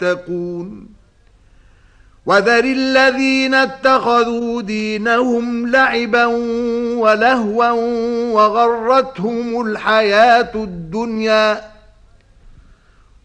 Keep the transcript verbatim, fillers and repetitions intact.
تتقون وذر الذين اتخذوا دينهم لعبا ولهوا وغرتهم الحياة الدنيا